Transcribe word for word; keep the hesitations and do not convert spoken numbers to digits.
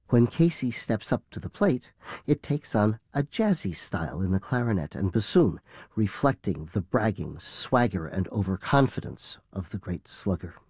When Casey steps up to the plate, it takes on a jazzy style in the clarinet and bassoon, reflecting the bragging, swagger, and overconfidence of the great slugger.